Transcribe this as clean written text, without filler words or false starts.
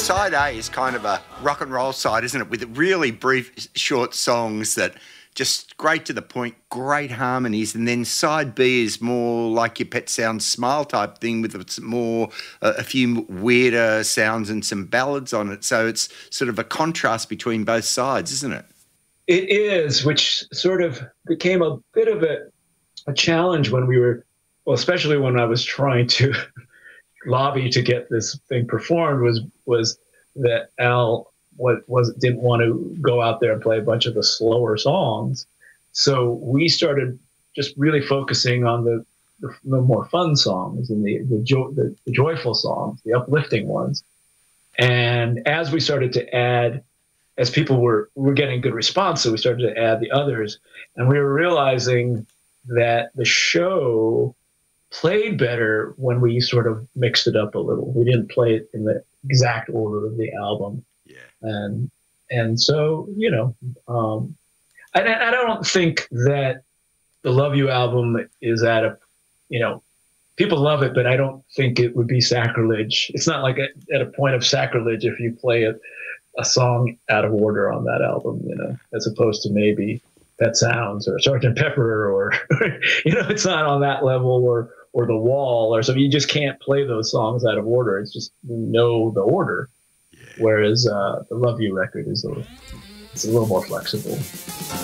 side A is kind of a rock and roll side, isn't it? With really brief, short songs that just great to the point, great harmonies. And then side B is more like your Pet Sounds Smile type thing with a few weirder sounds and some ballads on it. So it's sort of a contrast between both sides, isn't it? It is, which sort of became a bit of a challenge when we were, well, especially when I was trying to lobby to get this thing performed, was that Al didn't want to go out there and play a bunch of the slower songs. So we started just really focusing on the more fun songs and the joyful songs, the uplifting ones. And as we started to add, as people were getting good response, so we started to add the others, and we were realizing that the show played better when we sort of mixed it up a little. We didn't play it in the exact order of the album. Yeah. And so, I don't think that the Love You album is at a, people love it, but I don't think it would be sacrilege. It's not like at a point of sacrilege if you play a song out of order on that album, as opposed to maybe Pet Sounds or Sgt. Pepper or, it's not on that level, or The Wall or something. You just can't play those songs out of order. It's just, the order. Yeah. Whereas the Love You record is a little more flexible.